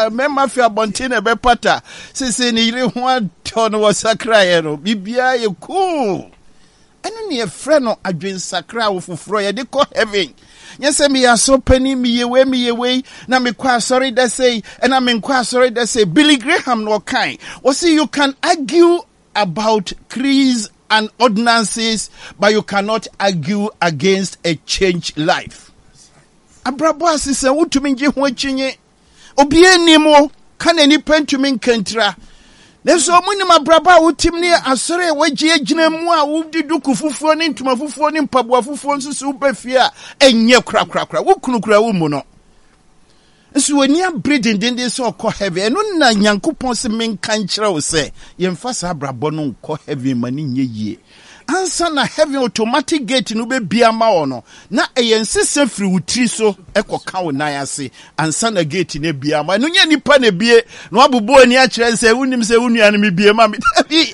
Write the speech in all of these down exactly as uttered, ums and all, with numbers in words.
pa me mafia bontine be pata sisi ni ire ho ato no wasakra ye no bibia ye cool eno ne ye frɛ no adwen sakra wo foforo ye de kɔ heaven nyese me ya so pani me ye we me ye we na me kwa sorry that say and I mean kwa sorry that say Billy Graham no kind or see you can argue about creeds and ordinances but you cannot argue against a changed life. Abrabo asise wutumi nje ho achinye obi animo kan ani pentumi nkantra neso muni mabraba wutim ne asore wagie agina mu a wudi duku fufuo ne ntuma fufuo ne mpaboa fufuo nsusu bafia enye kra kra kra wukunu kra wo mu no nso wani abredin den so kɔ heaven no na Nyankopɔn se menka nkyerɛ wo sɛ yemfa sa abrabo no kɔ heaven mani nye yie ansa na heaven automatic gate no be bia ma wo no na eyensese firi wutiri so ekoka wo nan ase ansa na gate ne bia ma no nya nipa na bie no abubo ani a kyerɛ sɛ wunim sɛ wunua no me bie ma me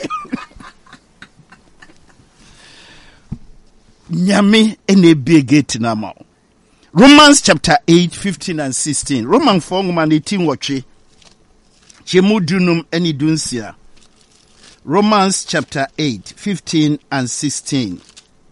nyame ene bie gate na ma Romans chapter eight fifteen and sixteen Roman four ngoma eighteen watwe chemudunum eni dunsia Romans chapter eight fifteen and sixteen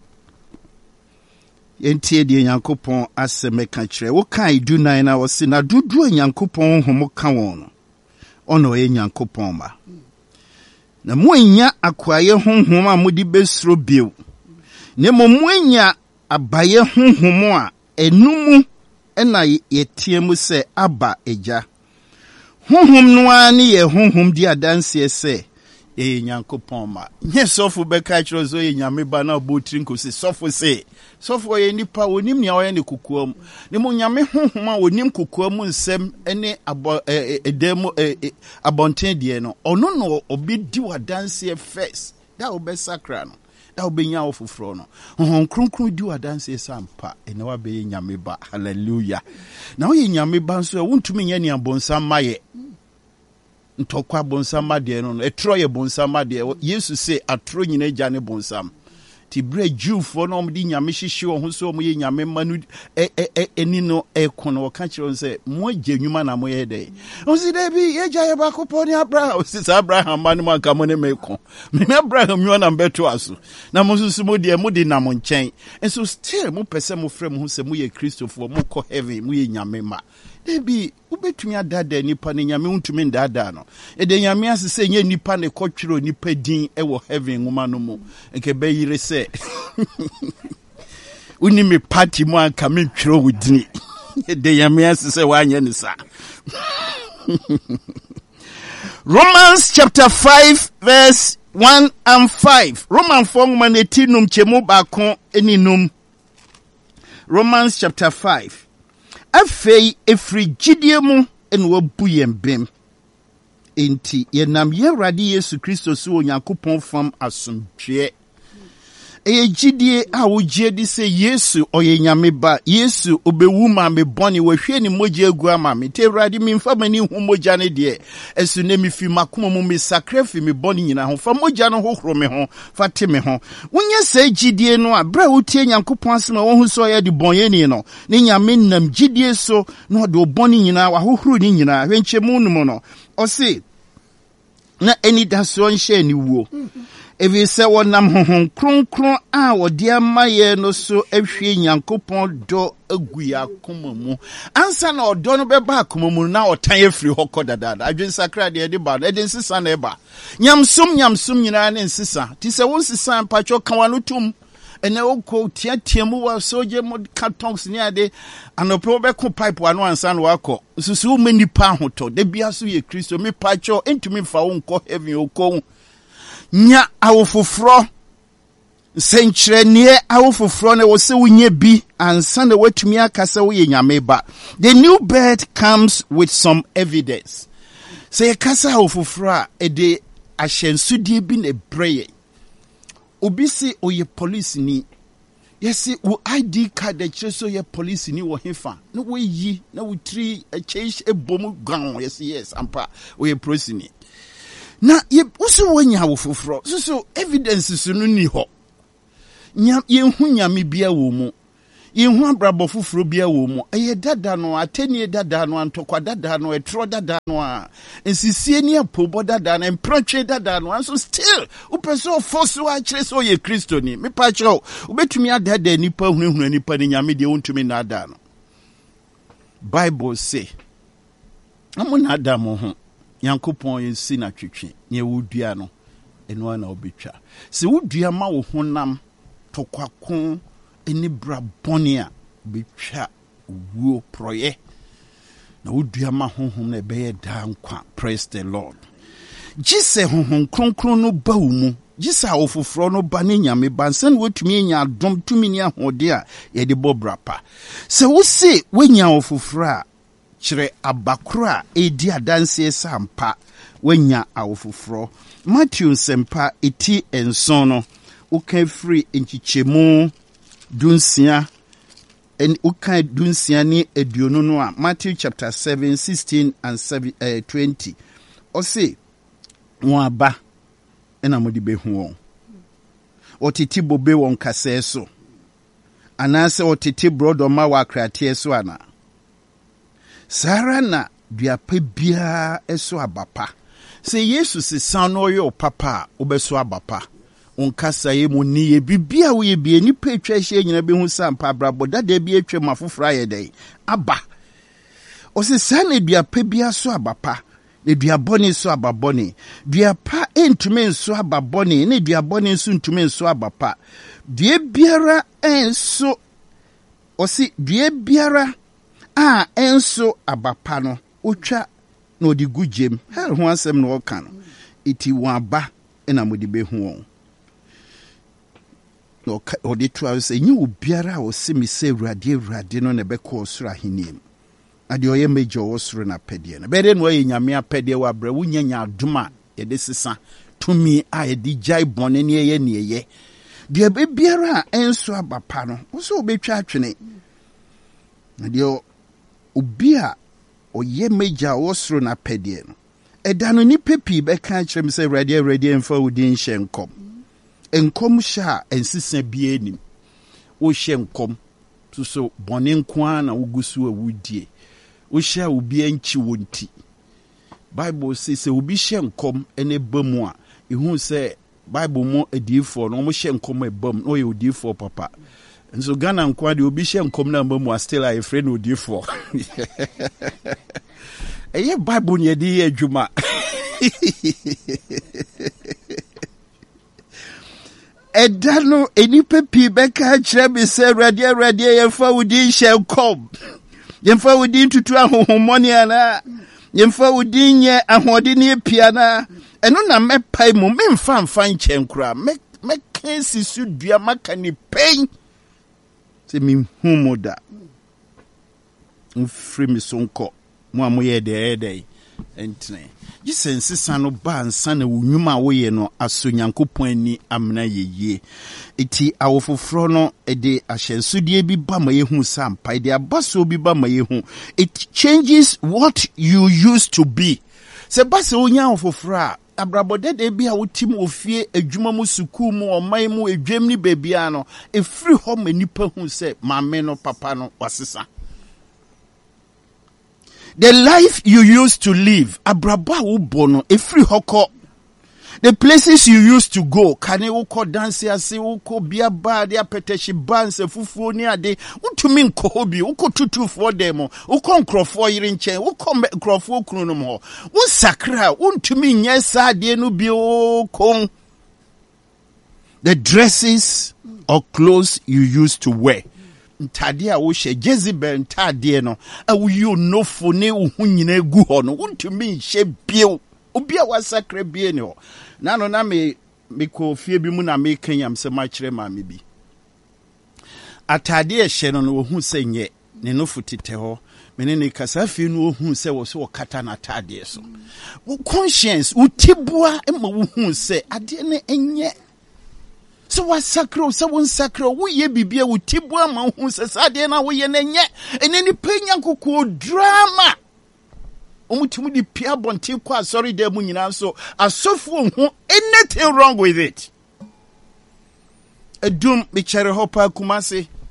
Yentie de Nyankopɔn asɛm ka kyerɛ wo kan du nine na wo se na dudu Nyankopɔn homo ka won ono ye Nyankopɔn ma na mo anya akwaye honhom a modi besro bio ne mo mo anya abaye honhom a enumu ena yetie mu se aba eja honhom no ani ye honhom di adanse se e Nyankopɔn ma nye sofo be ka kyerɛ so ye nyame ba na obotiri nkosi sofo se sofo ye nipa onim nia oye ne kokoam ne mo nyame honhom a onim kokoam nsɛm ene abo edem abonten de no ɔno no obedi wadanse first da obesakra no da obenya wo foforo no honhom kronkron di wadanse sampa ene wa be nyame ba hallelujah na oye nyame ba nso wontumi nya ne abonsam maye ntokwa bonsam de no etro ye bonsam de Yesu se atro nyina gya ne bonsam ti bre Jewfo no mdi nyame hyehye wo ho so mo ye nyame manu e e eni no e kono ka kire se mo agya nwuma na mo ye de o si de bi ye gya ye ba ko poni Abraham o si Abraham manu man ka mo ne me ko me Abraham nyo na mbeto aso na mo susu mo de mo de na mo nchen enso still mo pese mo frɛ mo ho se mo ye Christopher mo ko heaven mo ye nyame ma ebi ubetumi adada nipa ne nyame untumi ndada no e de nyame asese nye nipa ne kɔtwero nipa din e wo heaven ngoma no mu nke be yire se uni me party mu anka me twero wudini e de nyame asese wa anye ne sa Romans chapter five verse one and five Romans four ngoma ne tinum chemu ba ko eninum Romans chapter five afei efri gidie mu en wabu yembem enti yenam Yewrade Yesu Kristo so Onyankopɔn fam asomdwe e gidie a wogie di se Yesu oye nyame ba Yesu obewu ma me boni wahwe ni moja egu ama me te Yewrade mi mfa mani hu moja ne de esu ne mi fi makoma mu me sacrifice mi boni nyina ho fa moja no hohoro me ho fa te me ho wonya se gidie no a bra wotie Nyankopɔn asema wo hu so ya di bonye ni no ne nyame nam gidie so no de oboni nyina wa hohoro ni nyina hwenche mu no no o se na eni daso nhye ni wuo evi se wonam honhom kronkron a wode amaye no so ahwie Nyankopɔn do agu yakoma mu ansa na odo no beba akoma mu na otan afiri hokɔ dadada adwen sakra de de ba de nsisa na eba nyamsom nyamsom nyina ne nsisa ti se won sisa mpacho kan no tum ene okɔ tiatia mu wa soje mod cartons ni ade anopo be ko pipe wano ansa na wakɔ susu me nipa hoto de bia so ye Kristo me pacho entumi fa wo nkɔ heaven okɔ nya awofofro senkyerenie awofofro na wo se wonye bi ansa na watumi akasa wo ye nyame ba the new birth comes with some evidence say kasa awofofro a ede ahyensudie bi na breye obi si oye police ni yesi wo I D card de so ye police ni wo hefa na wo yi na wo tri a change ebom gan yesi yes ampa oye police ni na ye uso wanya wo foforo so so evidence so no ni ho nya ye hu nyame bia wo mu yin hu abrabɔ foforo bia wɔ mu ɛyɛ dada no atenie dada no antokwa dada no etro dada no a nsisie ni apobɔ dada no emprotwe dada no anso still upeso foso a kyerɛ so ye Kristo ni me pa kyerɛ ubetumi adada nipa hunhunu nipa ni nyame de wontumi na ada no Bible say amuna ada mo ho Yankopɔn yensi na twetwe ne wudua no eno na obetwa se wudua ma wo honam tokwako eni bra bɔne a betwa wuo proye na wudua ma honhom na bɛyɛ da nkwa. Praise the Lord. Jise honhom kronkron no ba wo mu jisa ofoforo no ba ne nyame bansen wotumi nya adom tumi ni ahode a ye de bɔ brapa se wo se wenya ofoforo a kyerɛ abakora edi adanse sampa wenya awofoforo. Matthew sempa eti enson no uka free enchichemu dunsia en uka dunsia ni eduonu no a Matthew chapter seven sixteen and seven, uh, twenty o se won aba ena modi behu won otiti bobe won kase so anase otiti brodo ma wa krate so ana sara na duape bia eso abapa se Yesu se san no yo papa obeso abapa onkasa ye mu ni ye bibia wo ye bia ni pa atwa hye nyina behu sampa brabo dada bia atwa mafofra ye dai aba o se san na duape bia so abapa ne duabone so ababone duapa entume so ababone ne duabone so ntume so abapa due biara enso o se due biara a enso abapa no otwa na odi gujem hel ho asem no oka no iti waba ena modi behu won no odi to ase nyi obiara o se mi se urade urade no na beko osura hinim ade oye mejo osuru na pede na bede no oye nyame apede wa bra wunya nya aduma ye de sesa tumi a ye di jai bone ne ye ne ye de biara enso abapa no wo se obetwa atwene ade obi a oye meja osoro na pedie no eda no ni pepi be kan kyerem se ready ready emfa wudin hyenkom enkom sha ensisa bia enim wo hyenkom so so bone nko na wugusu awudie wo sha obi anchi wonti Bible says se obi hyenkom ene bamu a ehun se Bible mo edifo no mo hyenkom ebam no ye odifo papa. And so Ghana and Kwadi will be sharing come number more still a friend with you for. A year Bible ye dear Juma. A dano any pepi becca chebby say radia radia and forwardin shall come. Yen forwardin to two money and yen forwardin ye and hodini piana. And on a map pay mo men fan fine chenkra make make cases you dear makani pain. Se mi humoda mfri mi sonko mo amoye de ede entne jisense sano ba ansa na wunwuma wo ye no aso Nyankopon ani amna yeye eti awofofro no ede ahyensodie bi ba ma yehu sampa ede abaso bi ba ma yehu it changes what you used to be se base onya awofofro a abrabode de bia wotim ofie adwuma mu suku mu oman mu edwam ni bebia no efri ho manipa hu se mame no papa no wasesa the life you used to live abraba wo bono efri hoko the places you used to go kane wo ko dance ase wo ko bia ba de apeteshi banse fufuo ni ade utumi nko hobi wo ko tutu for dem wo ko nkrofo yire nchen wo ko nkrofo kunu no ho wo sakra wo ntumi nya sade no bi o ko the dresses or clothes you used to wear ntade a wo hye Jezebel ntade no a wo yo no fo ne wo nyina egu ho no wo ntumi hye bio obi a wasakra bie ne ho na no na me me ko fie bi mu na me kanyam se ma kire ma me bi atade e hye no no wo hu se nye ne no futite ho me ne ne kasa fie no wo hu se wo so kata na atade so wo conscience wo tibua e ma wo hu se ade ne enye so wasakra so won sakra wo ye bibia wo tibua ma wo hu se ade na wo ye na enye ene ni penya kokko drama Omutimu di pia bonti kwa sorry de mu nyina so asofu ho anything wrong with it. Edum mi chere hopa kumase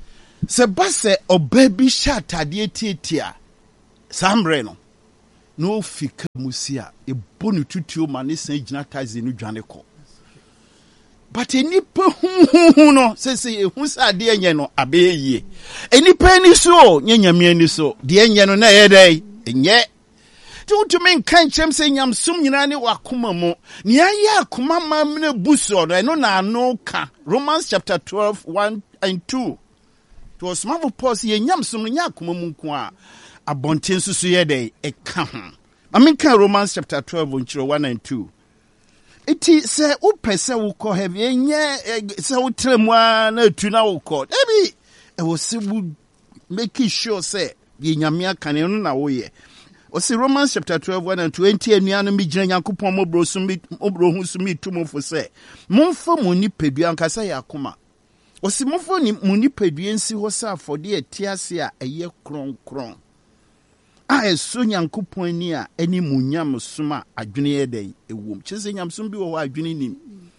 se base obabi shatade tietia sambre no no fika musia e bonu tutuo ma ne san gina tazi no dwane ko but enipa hu no se se ehu sa de enye no abeye enipa ni so nyanyame ni so de enye no na ye dai enye to men kan chem se nyam sum nyina ne wakoma mu ne aye akoma mam na buso no eno na no ka Romans chapter twelve one and two to small pause ye nyam sum nya akoma mu nko a abonten susu ye dai e ka ho I mean kan Romans chapter twelve one and two iti se u pese wo ko have enye se wo tremu na tu na wo ko ebi e wo se bu make sure say ye nyame aka ne no na wo ye o se Romans chapter twelve one and twenty anuanu mi gina Yakobon mobro sumi obro hu sumi tumofo se momfa mo ni pedua nkasa yakoma o se momfa ni mo ni pedua nsi ho sa afode etiase a eye kronkron a eso Yakobon ni a eni munyam suma adwene ye dai ewom chese nyamsom bi wo ho adwene nim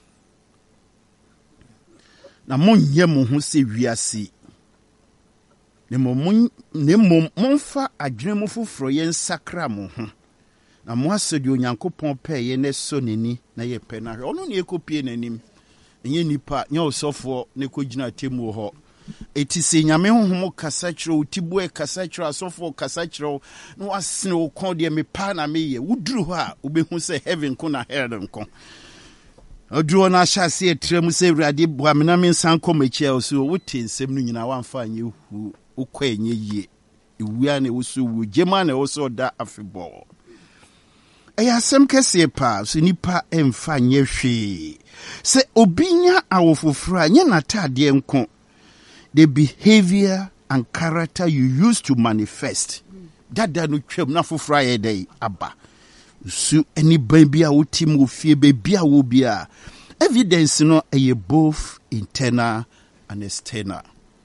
na monye mo ho se wiase ne mom ne mom monfa adwene mo foforo ye nsakra mo ho na mo asedi Onyankopon pe ye ne so neni na ye pe na ono ne ekopie nanim enye nipa nya osofo ne kogina temu ho eti se nyame honhom kasa kiro tibu e kasa kiro asofo kasa kiro no asene wo kon de me pa na me ye wuduru ho a obehu se heaven ko na hell nko oduro na hyase etrem se Awurade boa me na me nsan komachi a so wote nsem no nyina wamfa anye hu ukwa enye yie ewua na woso wu gema na woso da afebo eya asem kese pa so nipa emfa nye hwe se obinya awofofra nye natade nko the behavior and character you use to manifest that da no twem na fofra ye dey aba su any baby a wotim wo fie baby a wo bia evidence no eye both internal and external.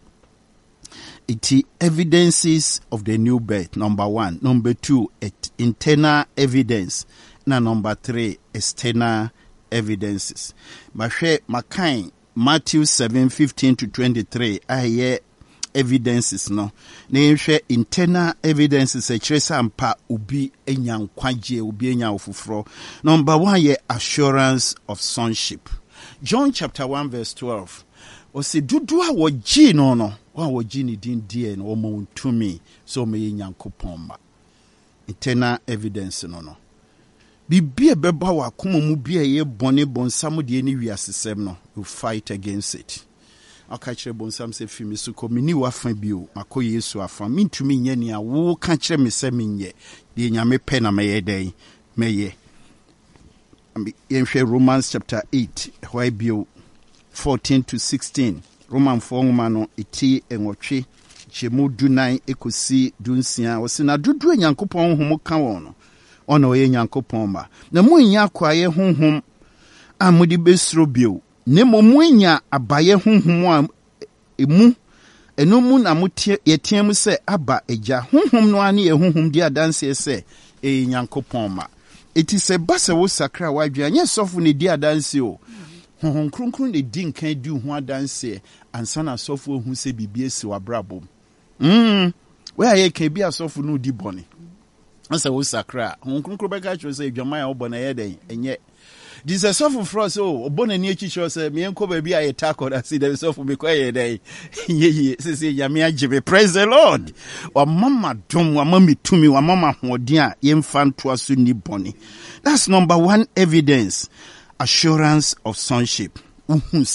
It evidences of the new birth, number one. Number two, it, internal evidence. Now, number three, external evidences. Mashe Makai, Matthew seven fifteen to twenty-three. I hear evidences no. Name share internal evidences. A trace ampa ubi enyan kwaje ubi enyan ufufro. Number one, ye assurance of sonship. John chapter one verse twelve. Osi dudua woji no no. Wa woji ni din die no mo ntumi so me Nyankopon ma. Internal evidence no no. Bibie beba wa kuma mu bia ye bone bonsam de ni wiasesem no. You fight against it. Aka kire bonsam se fimi so ko mini wafa bio mako Yesu afa mintumi nye ne a wo ka kire me se menye de nyame pe na me ye den me ye. Yenhwe Romans chapter eight why bio fourteen to sixteen. Roman four no iti enwotwe chemu dunan ekosi dunsia osina dudu Nyankopon honhom ka won no ona oye Nyankopon ma na munya kwaye honhom amudi besro bio ne momunya abaye honhom a emu eno mu na mutie yetiam se aba eja honhom no ane ye honhom di adanse se e Nyankopon ma eti se basa wo sakra wadwa nye sofo ne di adanse o honhom kronkron de di nkan di ho adanse ansa na sofo hu se bibie si wabrabo mm we aye kan bi asofo no di bone ansa wo sakra honhom kronkron be ka chwo se dwaman ya obona ye den enye this is sofo for so obona ni echi chwo se me enko ba bi aye tako da si the sofo be ko ye den ye ye se se ya me agibe praise the Lord wa mama dom wa mama tumi wa mama hoden a ye mfa nto aso ni bone. That's number one evidence. Assurance of sonship. Number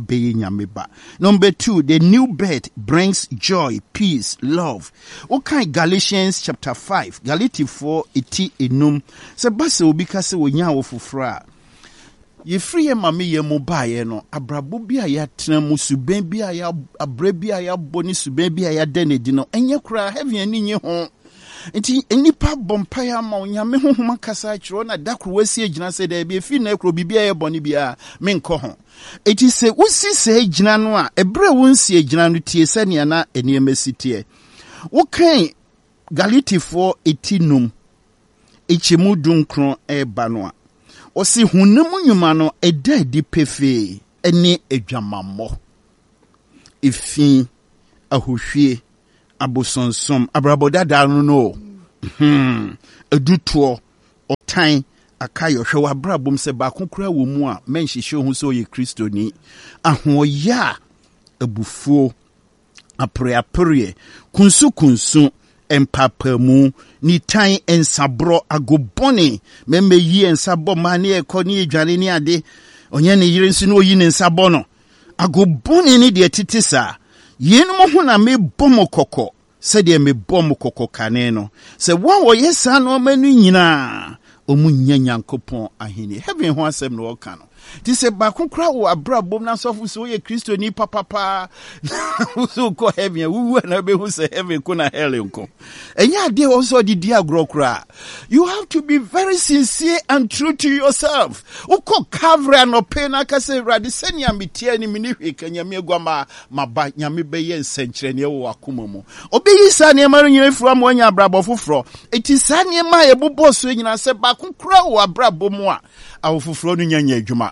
two, the new birth brings joy, peace, love. Okay, Galatians chapter five, Galatians four, iti enum. Se base obika se wonya wofufra. Ye free mama ye mobaye no, abrabo bia ya tena mu suben bia ya abre bia ya boni suben bia ya denedi no. Enye kura heavy ani nye ho. Enti enipa bompaya ma onyame honhom kasa kiro na dakro wasi agina se da bi fi na ekro bibia ye boni bia menko ho. Eti se usi se agina no a ebre wonsi agina no tie se ne na eniemesi tie. Wo kan Galatians four eighteen echemu dunkron e ba no a osi hunam nyuma no eda di pefe ene adwamammo efi ahohwie abosonsom abrabodada no no hmm edutuo otan akayo hwe wabrabom se ba kokora wo mu a menhihye ho so ye kristoni ahoya abufuo apreapre kunsu kunsu empapamu ni tan ensabro agobone meme yi ensabo mane ekoni edwane ni ade onye ne yire nsi no yi ne nsabo no agobone ni de titisa yenum ho na me bomo kokko se de me bomo kokko kane no se wa wo yesa no manu nyina omu nya Nyankopon ahini heaven ho asem no oka no ti se ba kokra wo abrabom na sofu so ye kristo ni papa so ko heaven wu na be hu se heaven ko na hell nko enya de also di dia grokra. You have to be very sincere and true to yourself. Uko kavra no pe na ka se rade senia metie ni mini hweka nyame agwama maba nyame be ye nsenkyere ne wo akoma mu obeyi sa ne ma nyina fura mo anya abrabo foforo eti sa ne ma ye bobo so nyina se ba kokra wo abrabom a awofoforo no nyanya adwuma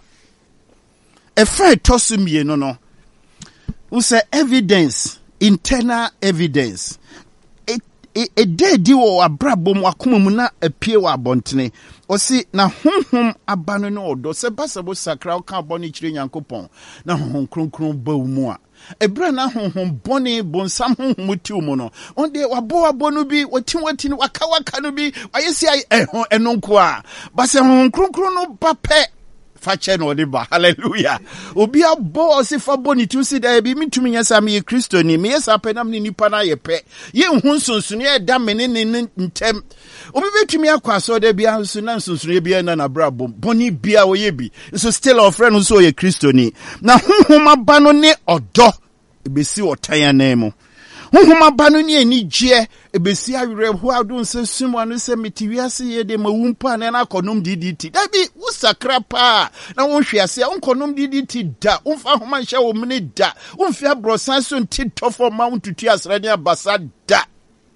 efe tosumie no no we say evidence, internal evidence. It it, it dedi wo abrabom akoma mu na apie wa abontene osi na honhom abano no odo se basabo sakra ka boni kire Nyankopon na honhom kronkron ba mu a ebra na honhom boni bonsam honhom ti mu no onde wabo wabo no bi wati wati no waka waka no bi ayesi ehon enonko a base honhom kronkron no ba pe fache no de ba hallelujah obi abo se fa boni tu si da bi mitumi nyasa me Kristo ni me yesa penam ni nipa na ye pe ye hu nsonsono ye da me ne ne ntem obi betumi akwaso da bia nso na nsonsono bia na na brabo boni bia wo ye bi so still of friend so ye Kristo ni na honhom ba no ne odo ebesi otan na mu honhom ba no ne anigye ebesi awere ho adun se sumo no se metiwiase ye de mawumpa na na konom ddt da bi usakra pa na wonhwiase a onkonom ddt da umfa homa hye wo mne da umfi abrosan so ntitofo ma untutu asrade abasa da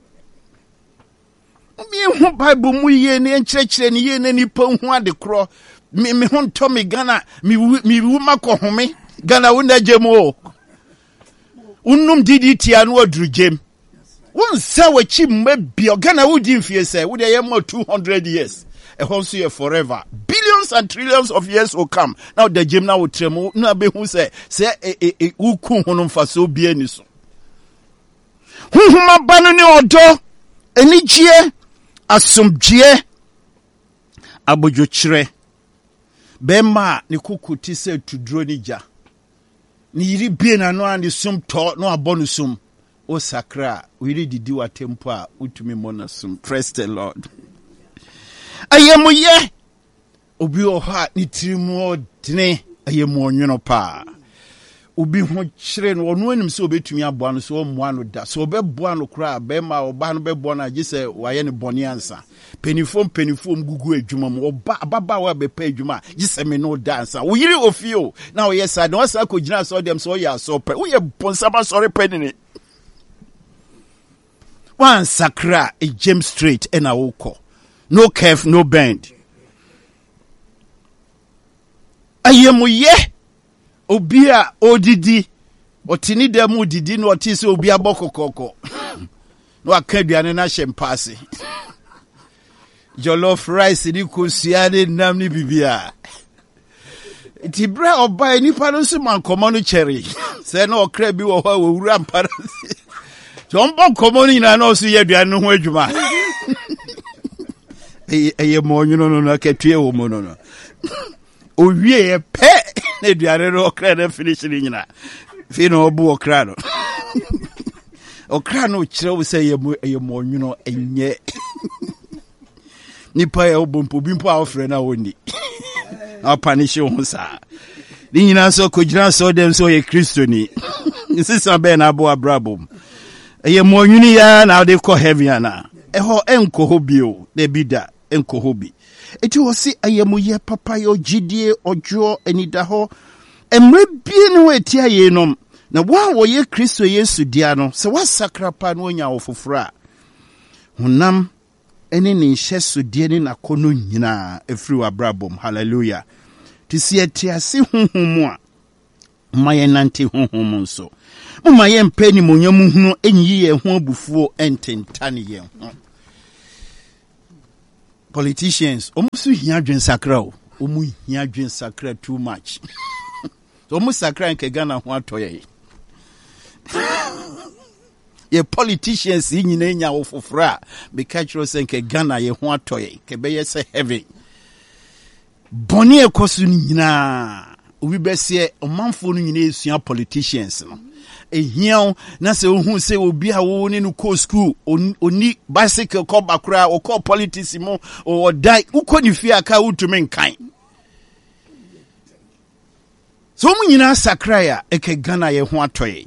mi hu bible mu ye ne enkyerɛkyerɛ ne ye ne nipa hu ade kro mi mi hu nto mi Ghana mi mi wu makohome Ghana wona jemo unum ddt anu aduru jem won sa wachi mabia Ghana wudi mfie se wudi yema two hundred years e hon so ye forever billions and trillions of years will come now the jem na wo tremu na be hu se se e e uku hono mfaso bia ni so hunhuma banu ni odo enigye asomdwe abojokyere bema ni kukuti se tudro ni ja ni yiri bie na no ande sum to no abonu sum o sakra we read di wa tempo a utumi mona sum. Praise the Lord. Ayemu ye obi o ha ni tirimu odne ayemu onwono pa obi ho kyere no ono anim se obetumi aboa no so o moa no da so obeboa no kra be ma oba no beboa na gise waye ne boni ansa penifom penifom gugu adwuma mu oba baba wa be pa adwuma gise me no da ansa wo yiri ofio na wo yesa na wasa ko gina so dem so ya so pe wo ye bonsaba sorry penini one sakra a gem straight and a woko no curve no bend ayemu ye obia odidi otini dem odidi no otise obia bokokoko no akaduane na shempase jollof rice ni kosiane nam ni bibia ti bra oba ni pa no so man komo no cherry se na okra bi wo ho wura mpara jombo komo ni na no so ye aduane ho adwuma eye mo nyuno no na katue wo mo no no owie ye pe na aduane no okra na finish ni nyina fi no obu okra no okra no kire wo se ye mo eye mo nyuno enye nipa ya obompo bimpo a ofre na woni apanishi ho sa ni nyina so ko gina so dem so ye Kristo ni nsisa be na abo abrabom eye mo nwuni ya na de ko heaven na eho enko hobio de bida enko hobi eti wo si ayemu ye papa yo gidie ojo enida ho emre bie ne weti ayenom na wa wo ye Kristo Yesu dia no se wasakra pa no nya wo fofora honam eni ni hyeso die ni nakono nyina efri wa brabom hallelujah ti si etiase honhom a Maya nante honhom nso. Muma ye mpe ni monyamu hunu enyi ye ho abufuo ententane ye ho. Politicians, omusu hia dwen sakra o. Omu hia dwen sakra too much. So omu sakra nke Ghana ho atoye. Ye politicians yi nyina nya wo fofora be catch us nke Ghana ye ho atoye. Ke be ye se heaven. Boni ekosu nyina obi besie omanfo no nyina esua politicians no. Ehia na se ohun se obi a wo ne no ko school oni bicycle ko bakura o ko politics mo o dai uko ni fi aka utumi nkan. So mu nyina sakra ya eke Ghana ye ho atoye.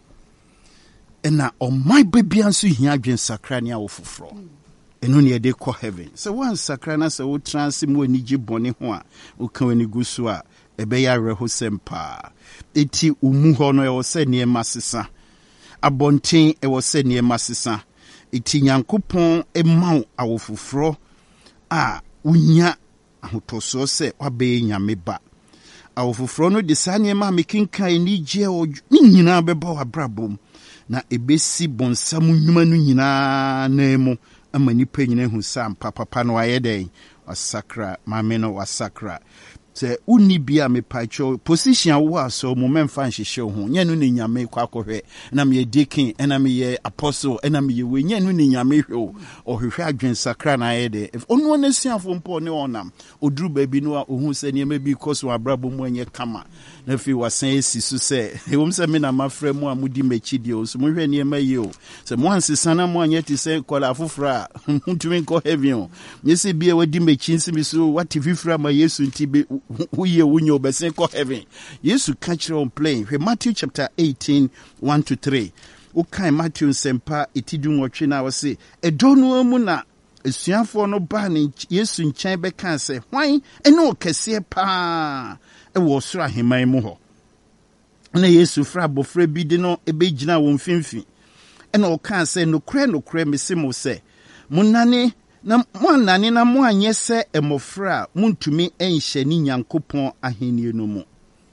Ena o my baby anso hia adwen sakra ne a wo foforo. Eno ne de ko heaven. So one sakra na se wo trans mu anigi bone ho a wo kan ani gusu a ebe ya reho sempa. Eti umu ho no e wo se ne masesa. Abonten e wo se ne masesa. Eti Nyankopon e maw awo foforo a unya ahotoso se wabe nyame ba. Awo foforo no de sane ma mekinkan ni je o ni nyina beba wabrabom na ebesi bonsam nnwuma no nyina na mu ama nipa nyina hu sam papa no ayede wasakra mame no wasakra se uni bia me pacho position wo so moment fan hihye ho nya no ne nyame kwa akohwe na me deacon na me ye apostle na me ye we nya no ne nyame hwe o hwehwe adwen sakra na ayede if onu na siafo mpo ne onam oduru baby no ohun se ne ma bi koso abrabo mu anye kama na fi wasan esi so se ewom se me na mafra mu amudi mechidi o so mo hwe ne ma ye o se mo ansesa na mo anye ti se kola afofra ntumi ko heaven o nyese bia wadi mechi nsimi so wati fifra ma Yesu ntibe uye unyo obesen ko heaven. Yesu catch on plane. Matthew chapter eighteen, one to three. Ukai Matthew sempa itidu nwotwe na wose edonu mu na esuafo no ba ne Yesu nkyɛn bɛka sɛ hwan ene okɛse pa e wo soro aheman mu hɔ. Na Yesu fra bofra bi de no ebegyina wo mfimfi. Ena ɔka sɛ nokre nokre mesemo sɛ munane na mwanane na mwanye se emofra muntumi enhye ni Nyankopon ahenie no mu.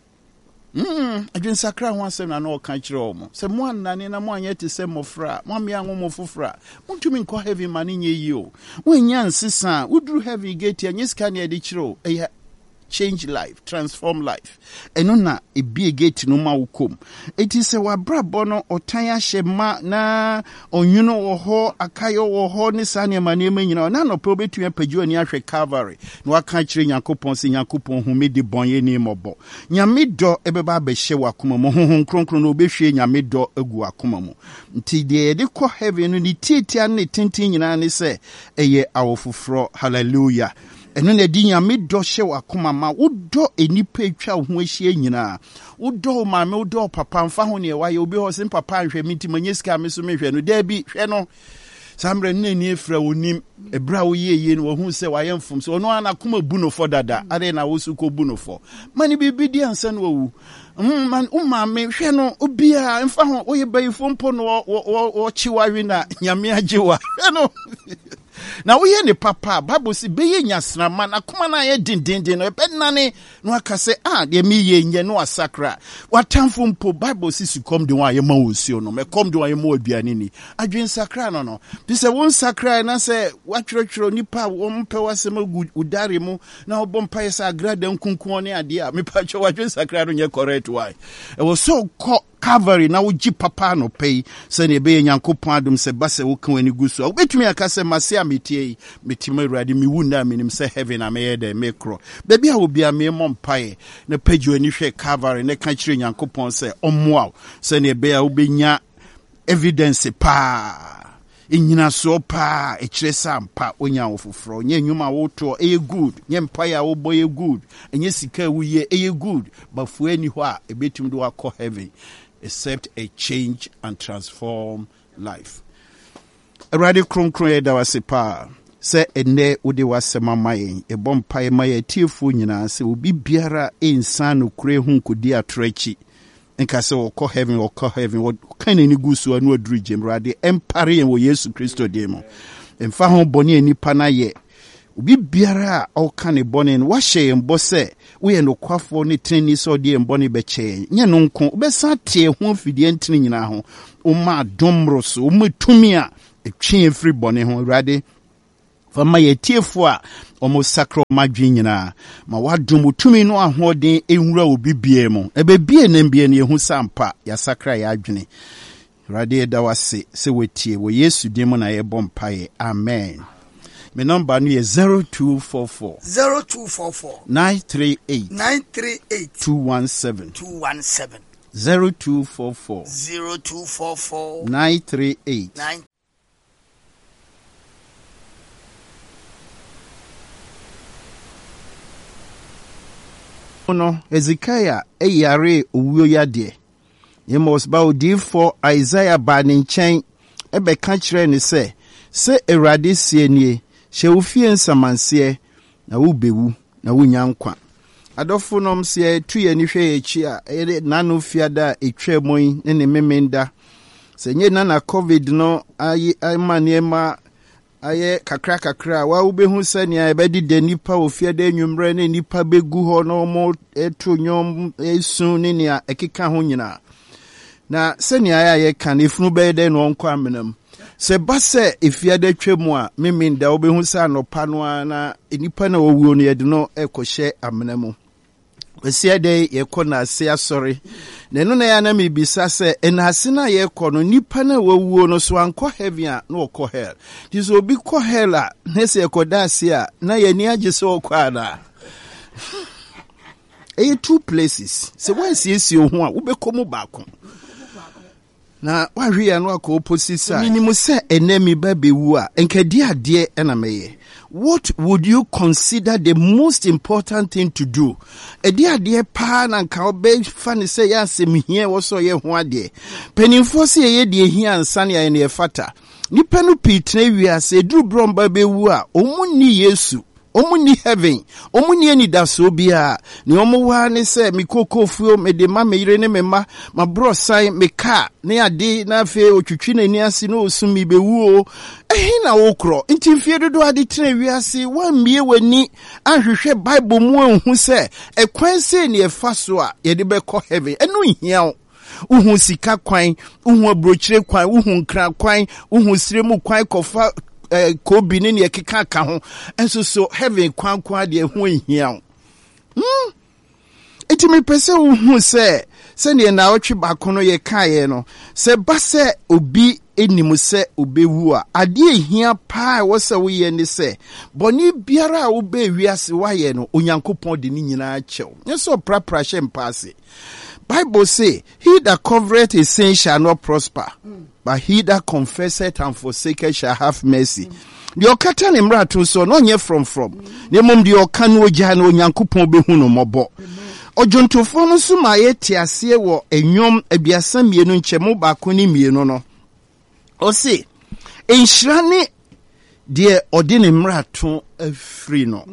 Mm, adwen sakra ho asem na no ka kire omo. Se mwanane na mwanye te se mofra, mwamia ngomo fofra. Muntumi nko heavy mane nye yi o. Wenya nsesa, udru heavy gate ya nyiska ne ade kire o. Eya change life, transform life. Eno na ebie gate no ma wukom. Eti se wabrabo no otan ahye ma na onwuno wo ho akayo wo ho ne sane mane ma nyina na no pe obetua pagyo ani ahwe Calvary. No waka kire Nyankopon se Nyankopon hu me de bonye ni mobo. Nyame do ebeba behye wakoma mo honhon kronkron no obehwe nyame do agu akoma mo. Nti de de ko heaven no ni tietia ne tintin nyina ne se eye awofofro. Hallelujah. Eno na di nyame do hye wakoma ma wodo enipa etwa ho ahie nyina wodo maame wodo papa mfa ho ne waye obi ho sin papa ahwe miti manyeska me so me hwe no da bi hwe no samre nna ni efra wonim ebra wo ye ye no wo hu se waye mfom so ono ana koma bu no fo dada ade na wo su ko bu no fo mani bibi di ansa no wu mm man umame hwe no obi a mfa ho wo ye bayifo mpo no wo wo chiwa wi na nyame ajewa hwe no na wo ye ne papa Bible si be ye nyasrama na kuma na ye dindindin no be nane no aka se ah de mi ye nye no asakra watamfo mpo Bible si su kom de wa ye ma osio no me kom de wa ye ma aduane ni adwen sakra no no bi se won sakra na se watwerotwero nipa wo mpe wasem udare mu na obompa ye sa agrada nkunkun ne ade a me pa cho wadwen sakra no nye correct why e wo so ko Calvary na woji papa no pay se ne be Nyankopon adom se ba se wo kan ani gusu obetumi aka se mase ametie metima awurade mi wunda menim se heaven ameye de mekro bebi a obi ame mompae na pagyo ani hwe Calvary ne ka kire Nyankopon se ommoa se ne be a obenya evidence pa inyina so pa e kire sampa onya wofoforo nye nwuma woto e good nye mpae a wo boy good enye sika wuye e good bafu ani ho a ebetum do akọ heaven except a change and transform life. Erade kronkron ye da wase pa se ene wode wasema mayen e bompae maye tiefo nyina se obi biara ensan no kure hu nkodi atrachi enka se wokọ heaven wokọ heaven wo kan ni gusu anu aduru jemrade empare wo Yesu Kristo de mo emfa ho boni anipa na ye Ubi biara au kane bone washe mbose uye no kwafo ni treni so die mbone beche nye nonko ubesa tie ho fidie ntini nyina ho uma domroso umutumia etwe free bone ho rade fama ye tiefo a omo sakro madwe nyina ma wadom tumi no ahoden ehura obi bie mu ebe bie na bie ne ehu sampa ya sakra ya adwene rade da wase se wetie wo Yesu dim na ye bompae amen. My number is zero two four four zero two four four nine three eight nine three eight two one seven two one seven zero two four four zero two four four nine three eight nine. No Hezekiah eyare owuo yade yemos ba odi for Isaiah ba ne nchen ebe ka kire ne se se Awurade sie nie hye ofie nsamanse na wo bewu na wo nyankwa adofo nom se tu ye ni hwe echi a ere nanu fiada etwa moyi ne ne memenda se nye na na covid no ayi amaniema aye kakra kakra wa wo behu sania ebedi de nipa ofiada enwumre ne nipa begu ho no mo etu nyom esu ne ne ekeka ho nyina na sania ya ye kan ifunu be de no nkwa amenam se base ifiade twemu a meminda obehu sa anopa no na enipa na owuo no ye de no ekohye amenamu wesiade ye kona ase asori na no na ya na mebisa se enase na ye kono nipa na wowuo no so anko heaven a na okọ hell dizo obi kọ hell a na se ekoda ase a na ye ni age se okọ ana e two places se wan sie sie ho a wo be komu baako na wahwe ya no akọ opposite minimu se enemi ba bewu a enkadi ade na meye. What would you consider the most important thing to do? Edi ade pa na nka obe fa ne se ya asem hie wo so ye ho ade penimfo se ye de hie ansa ne ya ne fata nipa no pitna wiase duru bromba bewu a omunni Yesu omuni heaven omuni eni daso bia ne omuwa ne se mikokofuo mede ma meyire ne mema ma bro sai meka ne ade na afi otwitwi na ni ase no osumi bewuo ehi na wokro nti fie dodo ade tena wiase wamie wani ahwehwe bible mu anhu se ekwan se ne efa so a ye de be ko heaven enu hia uhu sika kwan uhu abrochire kwan uhu nkra kwan uhu siremu kwan kofa eh kobi ne ne keka ka ho enso so heaven kwan kwan de ho hia hm eti me pese uhu se se ne na otwe bakono ye kae no se ba se obi enimu se obewu a ade hia pa wo se wo ye ne se boni biara wo be wiase wa ye no onyankopon de ni nyina chew nso prapra hye mpase Bible say, he that covereth his sin shall not prosper, mm. but he that confesseth and forsaketh shall have mercy. The okata ne mrato so no nye from from. Ne mom the okano ogya na onyankopon behu no mobo. Ojontofo no so ma ye tiase wo enwom abiasa mienu nchemu baako ni mienu no. O se, enhyira ne de ode ne mrato afri no.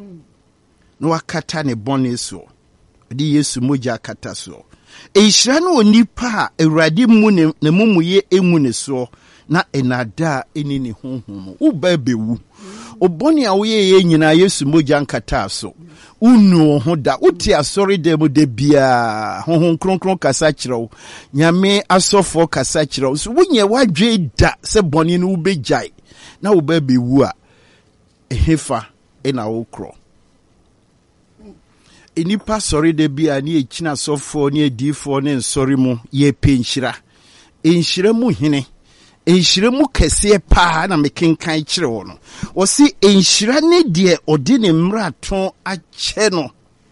No wakata ne bone so. Di Yesu moja kata so. Enhyira no onipa Awurade mu ne na mumuye emu ne so na enada eni ne honhom wo ba bewu oboni a wo ye nyina Yesu moja nkata so unu ho da uti asori de mu de bia honhom kronkron kasa kyerɛw nyame asofo kasa kyerɛw so wonye wadwe da se boni no ubejai na wo ba bewu a ehefa ena wo kro enipa sorry de bia ni echina sofo ni edifo ne nsori mu ye penhyira enhyira mu hene enhyira mu kese pa na mekenkan kire wo no wo si enhyira ne de ode ne mrato ache no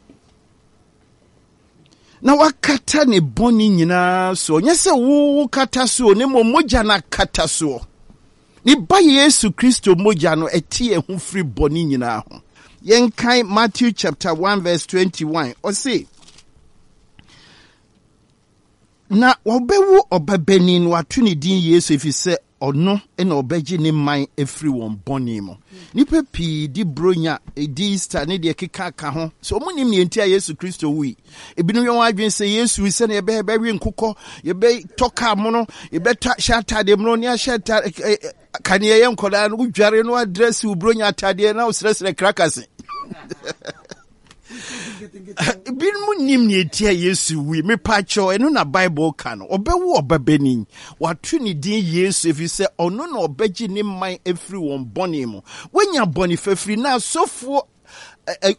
na wakata ne boni nyina so nyese wo kata so ne mo moja na kata so ni ba Yesu Kristo moja no etie hu free boni nyina ho Yenkai Matthew chapter one verse twenty-one. O say, na wabewu obabenin watuni din Yesu if you say ono ena obeji ne man efiri won boni mo nipa pi di bronya di Easter ne de keka ka ho so omo nim ne ntia Yesu Kristo wi ebinu yon adwen se Yesu se ne be be wi nkukọ ye be toka mo no ye be ta shata de mo ne shata kan ye nkoda no dware no address u bronya atade na usresre krakase bin mu nim ne etia Yesu wi me pacho eno na Bible kan obewu obabeni watu ni din Yesu if you say ono na obeji ni man efiri won boni mu wenya boni fafiri na sofo